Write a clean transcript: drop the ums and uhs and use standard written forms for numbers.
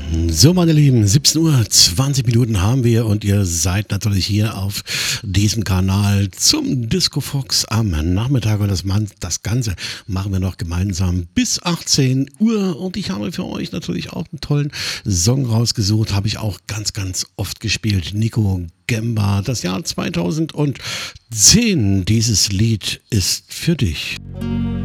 So, meine Lieben, 17 Uhr, 20 Minuten haben wir und ihr seid natürlich hier auf diesem Kanal zum Disco Fox am Nachmittag und das Ganze machen wir noch gemeinsam bis 18 Uhr und ich habe für euch natürlich auch einen tollen Song rausgesucht, habe ich auch ganz, ganz oft gespielt. Nico Gemba, das Jahr 2010, dieses Lied ist für dich.